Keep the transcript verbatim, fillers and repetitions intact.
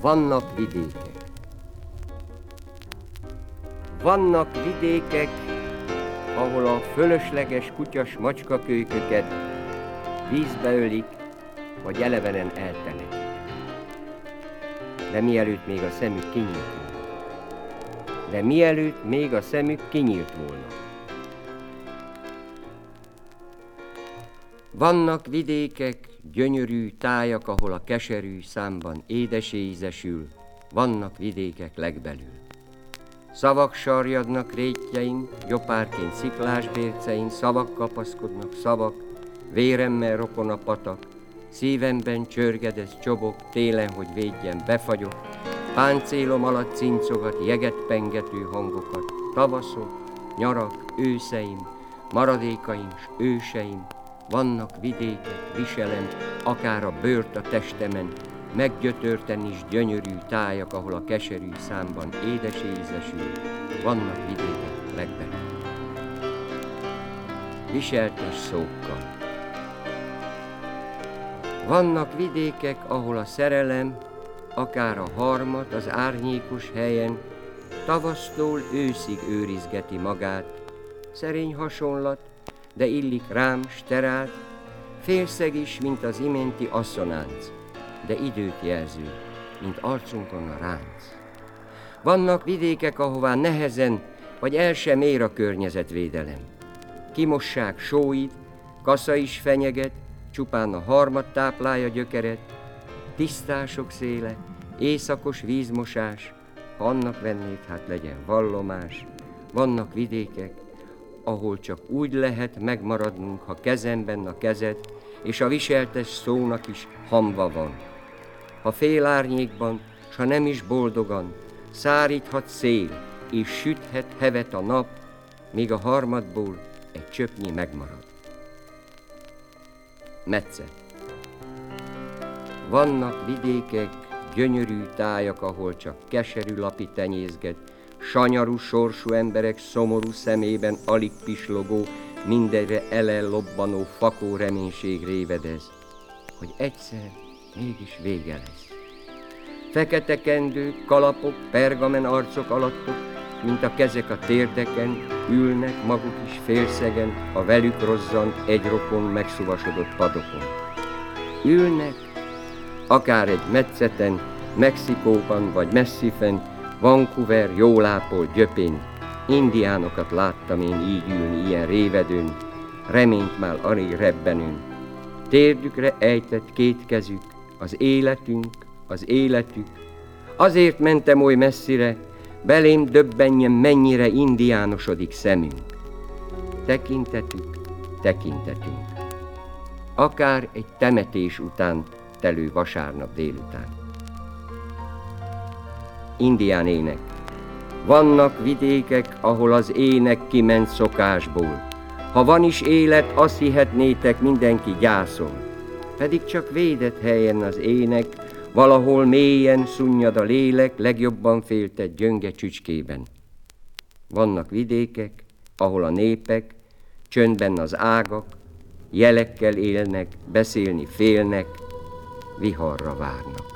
Vannak vidékek. Vannak vidékek, ahol a fölösleges kutyas macskakölyköket vízbe ölik, vagy elevenen eltemetik. De mielőtt még a szemük kinyílt volna. De mielőtt még a szemük kinyílt volna. Vannak vidékek, gyönyörű tájak, ahol a keserű számban édes ízesül, vannak vidékek legbelül. Szavak sarjadnak rétjein, gyopárként sziklás bércein, szavak kapaszkodnak, szavak, véremmel rokon a patak, szívemben csörgedez csobok, télen, hogy védjen, befagyok, páncélom alatt cincogat, jeget pengető hangokat, tavaszok, nyarak, őszeim, maradékaim s őseim, vannak vidékek, viselem, akár a bőrt a testemen, meggyötörten is gyönyörű tájak, ahol a keserű számban édes ízesül, vannak vidékek legbelül. Viseltes szókkal. Vannak vidékek, ahol a szerelem, akár a harmat az árnyékos helyen, tavasztól őszig őrizgeti magát, szerény hasonlat, de illik rám sterált, félszeg is, mint az iménti asszonánc, de időt jelző, mint arcunkon a ránc. Vannak vidékek, ahová nehezen, vagy el sem ér a környezetvédelem. Kimossák sóid, kasza is fenyeget, csupán a harmad táplálja gyökeret, tisztások széle, éjszakos vízmosás, ha annak vennéd, hát legyen vallomás. Vannak vidékek, ahol csak úgy lehet megmaradnunk, ha kezemben a kezed, és a viseltes szónak is hamva van. Ha fél árnyékban, s ha nem is boldogan, száríthat szél, és süthet hevet a nap, míg a harmadból egy csöpnyi megmarad. Metszet. Vannak vidékek, gyönyörű tájak, ahol csak keserű lapi tenyészget, sanyarú sorsú emberek szomorú szemében alig pislogó, mindenre elellobbanó fakó reménység révedez, hogy egyszer mégis vége lesz. Fekete kendők, kalapok, pergamen arcok alattok, mint a kezek a térdeken, ülnek maguk is félszegen, a velük rozzant egy rokon megszuvasodott padokon. Ülnek, akár egy metszeten, Mexikóban vagy messzifen, Vancouver jól ápolt gyöpén, indiánokat láttam én így ülni ilyen révedőn, reményt már alig rebbenőn. Térdükre ejtett két kezük, az életünk, az életük. Azért mentem oly messzire, belém döbbenjen, mennyire indiánosodik szemünk. Tekintetük, tekintetünk. Akár egy temetés után telő vasárnap délután. Indián ének. Vannak vidékek, ahol az ének kiment szokásból. Ha van is élet, azt hihetnétek, mindenki gyászol. Pedig csak védett helyen az ének, valahol mélyen szunnyad a lélek, legjobban féltett gyönge csücskében. Vannak vidékek, ahol a népek, csöndben az ágak, jelekkel élnek, beszélni félnek, viharra várnak.